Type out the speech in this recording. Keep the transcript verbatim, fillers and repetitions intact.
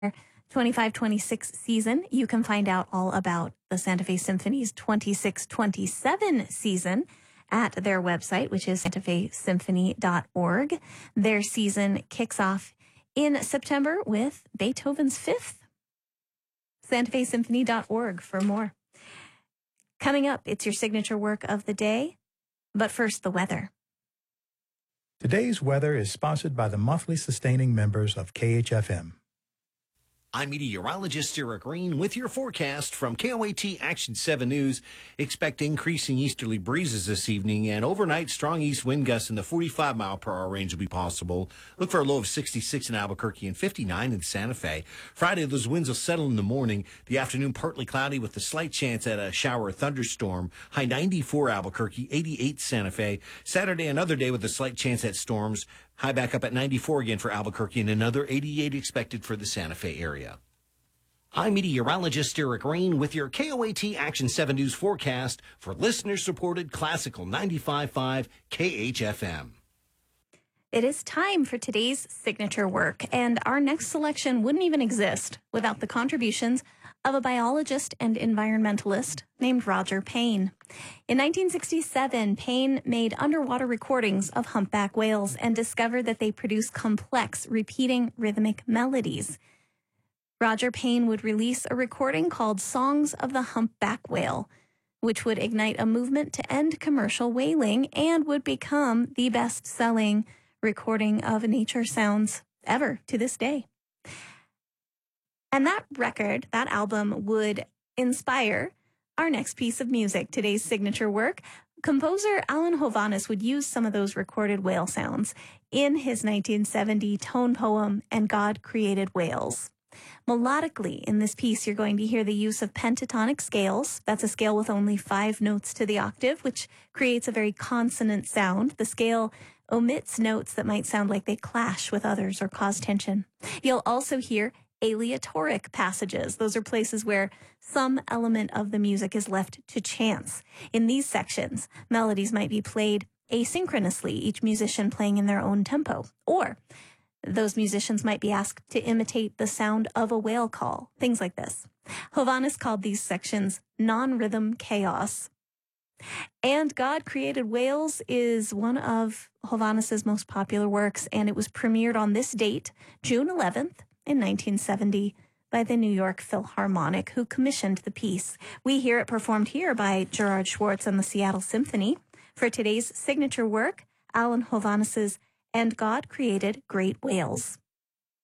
twenty-five twenty-six season. You can find out all about the Santa Fe Symphony's twenty-six twenty-seven season at their website, which is santa fe symphony dot org. Their season kicks off in September with Beethoven's Fifth. santa fe symphony dot org for more. Coming up, it's your signature work of the day. But first, the weather. Today's weather is sponsored by the monthly sustaining members of K H F M. I'm meteorologist Sarah Green with your forecast from K O A T Action seven News. Expect increasing easterly breezes this evening, and overnight strong east wind gusts in the forty-five mile per hour range will be possible. Look for a low of sixty-six in Albuquerque and fifty-nine in Santa Fe. Friday, those winds will settle in the morning. The afternoon, partly cloudy with a slight chance at a shower or thunderstorm. High ninety-four Albuquerque, eighty-eight Santa Fe. Saturday, another day with a slight chance at storms. High back up at ninety-four again for Albuquerque and another eighty-eight expected for the Santa Fe area. I'm meteorologist Eric Green with your K O A T Action seven News forecast for listener-supported classical ninety-five point five K H F M. It is time for today's signature work, and our next selection wouldn't even exist without the contributions of a biologist and environmentalist named Roger Payne. In nineteen sixty-seven, Payne made underwater recordings of humpback whales and discovered that they produce complex, repeating rhythmic melodies. Roger Payne would release a recording called Songs of the Humpback Whale, which would ignite a movement to end commercial whaling and would become the best-selling recording of nature sounds ever to this day. And that record, that album, would inspire our next piece of music, today's signature work. Composer Alan Hovhaness would use some of those recorded whale sounds in his nineteen seventy tone poem, And God Created Whales. Melodically, in this piece, you're going to hear the use of pentatonic scales. That's a scale with only five notes to the octave, which creates a very consonant sound. The scale omits notes that might sound like they clash with others or cause tension. You'll also hear aleatoric passages. Those are places where some element of the music is left to chance. In these sections, melodies might be played asynchronously, each musician playing in their own tempo, or those musicians might be asked to imitate the sound of a whale call, things like this. Hovhaness called these sections non-rhythm chaos. And God Created Whales is one of Hovhaness's most popular works, and it was premiered on this date, June eleventh, in nineteen seventy, by the New York Philharmonic, who commissioned the piece. We hear it performed here by Gerard Schwartz and the Seattle Symphony. For today's signature work, Alan Hovhaness's And God Created Great Whales.